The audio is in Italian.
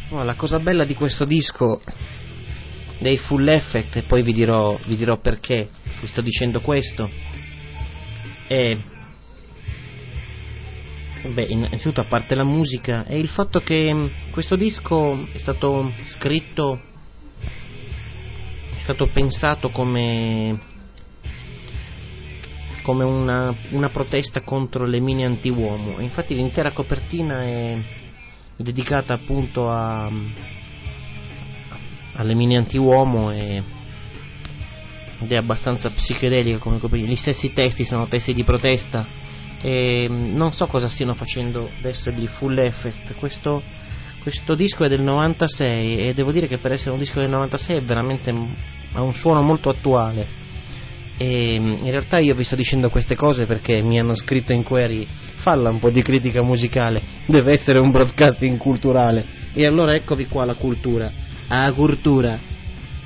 No, la cosa bella di questo disco dei Full Effect, e poi vi dirò perché vi sto dicendo questo, è innanzitutto, a parte la musica, è il fatto che questo disco è stato scritto, è stato pensato come una protesta contro le mine anti-uomo, e infatti l'intera copertina è dedicata appunto alle mine anti-uomo, ed è abbastanza psichedelica come copertina. Gli stessi testi sono testi di protesta, e non so cosa stiano facendo adesso gli Full Effect. Questo disco è del 96 e devo dire che per essere un disco del 96 è veramente, ha un suono molto attuale. E in realtà io vi sto dicendo queste cose perché mi hanno scritto in query: falla un po' di critica musicale, deve essere un broadcasting culturale. E allora eccovi qua la cultura, a cultura.